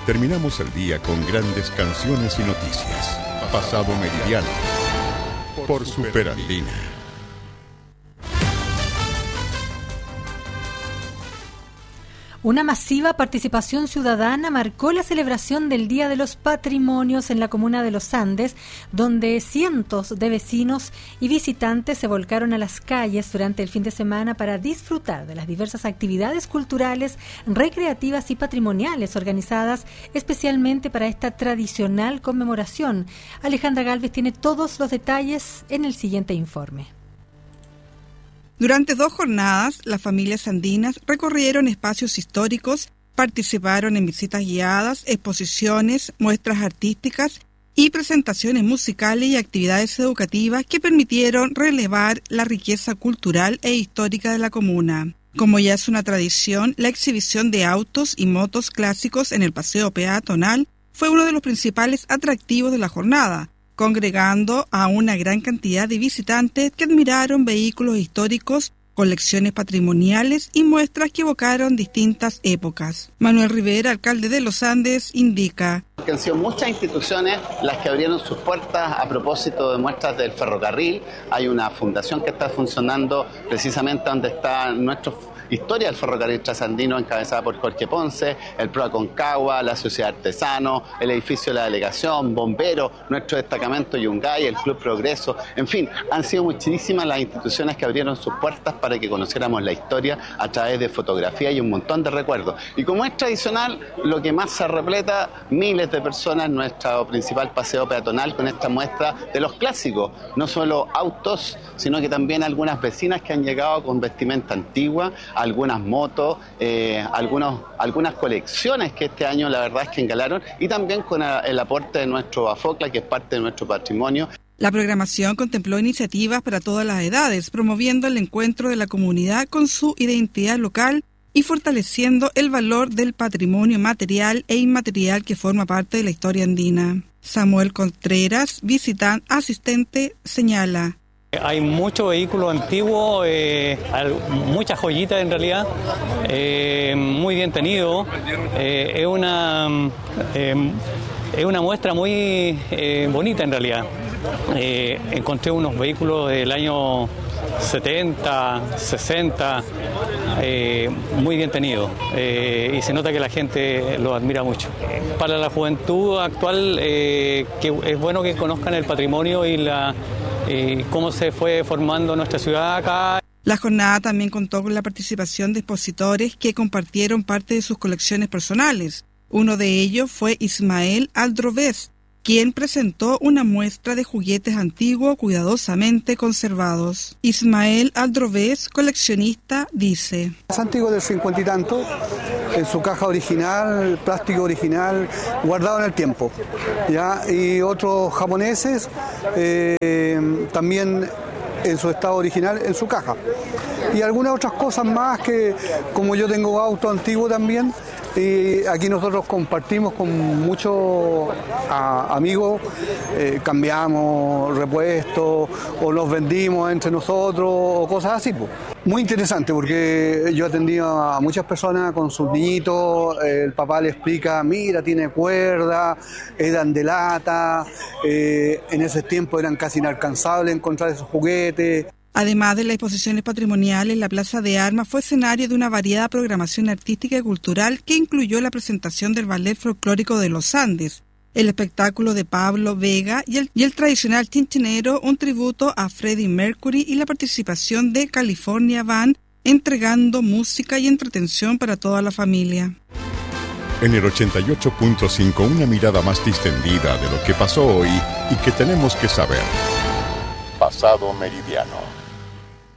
Terminamos el día con grandes canciones y noticias. Pasado Meridiano por Superandina. Una masiva participación ciudadana marcó la celebración del Día de los Patrimonios en la comuna de Los Andes, donde cientos de vecinos y visitantes se volcaron a las calles durante el fin de semana para disfrutar de las diversas actividades culturales, recreativas y patrimoniales organizadas especialmente para esta tradicional conmemoración. Alejandra Galvez tiene todos los detalles en el siguiente informe. Durante 2 jornadas, las familias andinas recorrieron espacios históricos, participaron en visitas guiadas, exposiciones, muestras artísticas y presentaciones musicales y actividades educativas que permitieron relevar la riqueza cultural e histórica de la comuna. Como ya es una tradición, la exhibición de autos y motos clásicos en el paseo peatonal fue uno de los principales atractivos de la jornada, congregando a una gran cantidad de visitantes que admiraron vehículos históricos, colecciones patrimoniales y muestras que evocaron distintas épocas. Manuel Rivera, alcalde de Los Andes, indica que han sido muchas instituciones las que abrieron sus puertas a propósito de muestras del ferrocarril. Hay una fundación que está funcionando precisamente donde está nuestro historia del ferrocarril trasandino, encabezada por Jorge Ponce, el Pro Aconcagua, la Sociedad Artesano, el edificio de la delegación, bomberos, nuestro destacamento Yungay, el Club Progreso, en fin, han sido muchísimas las instituciones que abrieron sus puertas para que conociéramos la historia a través de fotografía y un montón de recuerdos. Y como es tradicional, lo que más se repleta, miles de personas en nuestro principal paseo peatonal con esta muestra de los clásicos, no solo autos, sino que también algunas vecinas que han llegado con vestimenta antigua, algunas motos, algunas colecciones que este año la verdad es que engalaron, y también con el aporte de nuestro AFOCLA, que es parte de nuestro patrimonio. La programación contempló iniciativas para todas las edades, promoviendo el encuentro de la comunidad con su identidad local y fortaleciendo el valor del patrimonio material e inmaterial que forma parte de la historia andina. Samuel Contreras, asistente, señala: hay mucho vehículo antiguo, muchas joyitas en realidad, muy bien tenido. Es una muestra muy bonita en realidad. Encontré unos vehículos del año 70, 60, muy bien tenidos, y se nota que la gente lo admira mucho. Para la juventud actual, que es bueno que conozcan el patrimonio y cómo se fue formando nuestra ciudad acá. La jornada también contó con la participación de expositores que compartieron parte de sus colecciones personales. Uno de ellos fue Ismael Aldrovés, quien presentó una muestra de juguetes antiguos cuidadosamente conservados. Ismael Aldrovés, coleccionista, dice: es antiguo, del 50 y tanto, en su caja original, plástico original, guardado en el tiempo, ¿ya? Y otros japoneses también en su estado original, en su caja. Y algunas otras cosas más que, como yo tengo auto antiguo también, y aquí nosotros compartimos con muchos amigos, cambiamos repuestos o los vendimos entre nosotros o cosas así, pues. Muy interesante porque yo atendí a muchas personas con sus niñitos, el papá le explica: mira, tiene cuerda, eran de lata, en ese tiempo eran casi inalcanzables encontrar esos juguetes. Además de las exposiciones patrimoniales, la Plaza de Armas fue escenario de una variada programación artística y cultural que incluyó la presentación del Ballet Folclórico de Los Andes, el espectáculo de Pablo Vega y el tradicional Tintinero, un tributo a Freddie Mercury, y la participación de California Band, entregando música y entretención para toda la familia. En el 88.5, una mirada más distendida de lo que pasó hoy y que tenemos que saber. Pasado Meridiano.